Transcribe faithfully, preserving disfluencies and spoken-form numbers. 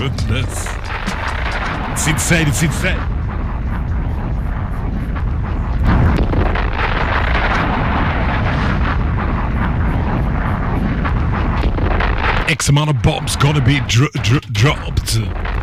goodness. It's insane, it's insane. X amount of bombs gonna be dro- dro- dropped.